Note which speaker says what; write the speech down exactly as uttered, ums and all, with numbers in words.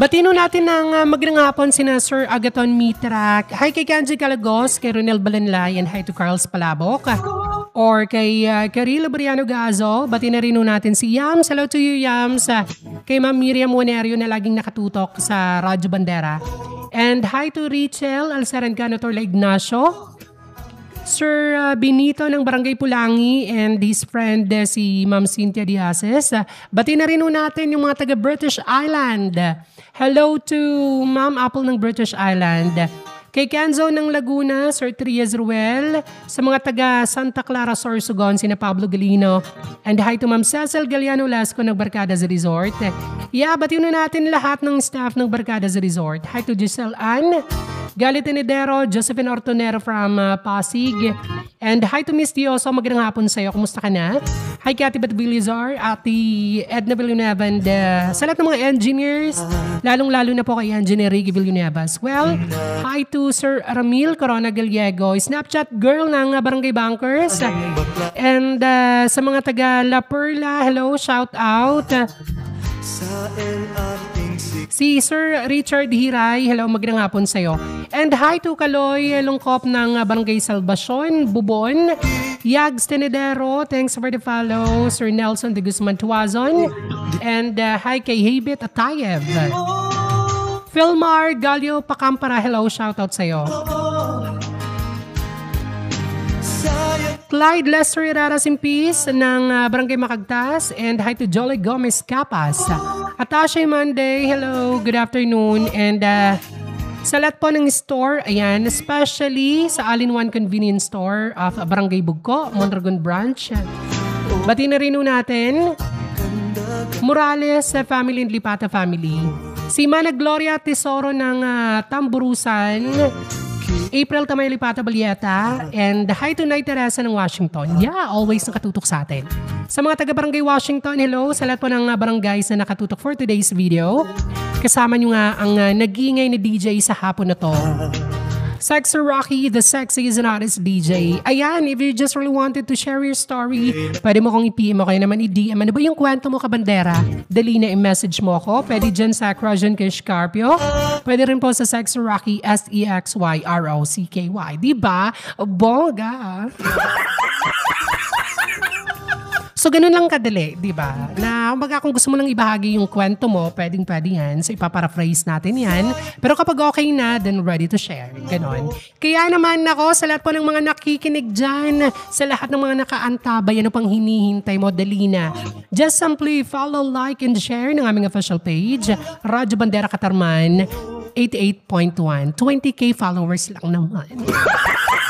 Speaker 1: Batino natin ng uh, magandang hapon sina Sir Agaton Mitrak. Hi kay Kanji Calagos, kay Ronel Balanlay, and hi to Carls Palabok. Or kay uh, Carilo Briano Gazo. Bati na rin natin si Yams. Hello to you, Yams. Uh, kay Ma'am Miriam Wanerio na laging nakatutok sa Radyo Bandera. And hi to Richel Alsaran Torla Ignacio. Sir uh, Benito ng Barangay Pulangi and his friend uh, si Ma'am Cynthia Diazes. Uh, bati na rin natin yung mga taga British Island. Hello to Ma'am Apple ng British Island. Kay Kenzo ng Laguna, Sir Trias Ruel. Sa mga taga Santa Clara, Sorsogon, sina Pablo Galino. And hi to Ma'am Cecil Galiano Lasco ng Barcadas Resort. Yeah, bati na natin lahat ng staff ng Barcadas Resort. Hi to Giselle Ann. Galit Tenedero, Josephine Ortonero from uh, Pasig. And hi to Miss Dioso, magandang hapon sa'yo. Kumusta ka na? Hi kay Ate Bat Vilizar, Ate Edna Villanueva, and uh, sa lahat ng mga engineers, lalong-lalo na po kay Engineer Ricky Villanueva as well. Hi to Sir Ramil Corona Gallego, Snapchat girl ng uh, Barangay Bankers. And uh, sa mga taga La Perla, hello, shout out. Si Sir Richard Hiray, hello, magandang hapon sa'yo. And hi to Kaloy Lungkop ng Barangay Salvacion, Bubon. Yags Tenedero, thanks for the follow. Sir Nelson de Guzman Tuazon. And uh, hi kay Habit Atayev. Philmar Galio Pacampara, hello, shoutout sa'yo. Clyde Lester Iraras in Peace ng uh, Barangay Macagtas. And hi to Jolly Gomez Capas. Atasha Monday, hello, good afternoon. And uh, sa lahat po ng store, ayan, especially sa All-in-One Convenience Store of Barangay Bugco, Mondragon Branch. Bati na rin natin Morales family and Lipata family. Si Mana Gloria Tesoro ng uh, Tamburusan, April Tamay Lipata Balieta, and hi to Nay Teresa ng Washington. Yeah, always nakatutok sa atin. Sa mga taga-barangay Washington, hello. Sa lahat po ng uh, barangays na nakatutok for today's video. Kasama nyo nga ang uh, nag-iingay na D J sa hapon na to. Sexy Rocky, the sexy is an honest D J. Ayan, if you just really wanted to share your story, pwede mo kong i-P M o kaya naman i-D M. Ano ba yung kwento mo, kabandera? Dali na i-message mo ako. Pwede dyan sa Crujan kay Scarpio. Pwede rin po sa Sexy Rocky, S E X Y R O C K Y. Diba? Bongga! So, ganun lang kadali, di ba? Na, kumbaga, kung gusto mo lang ibahagi yung kwento mo, pwedeng-pwede yan. So, ipaparaphrase natin yan. Pero kapag okay na, then ready to share. Ganon. Kaya naman ako, sa lahat po ng mga nakikinig dyan, sa lahat ng mga nakaantabay, ano pang hinihintay mo, dali na. Just simply follow, like, and share ng aming official page, Radyo Bandera Katarman, eighty-eight point one. twenty K followers lang naman.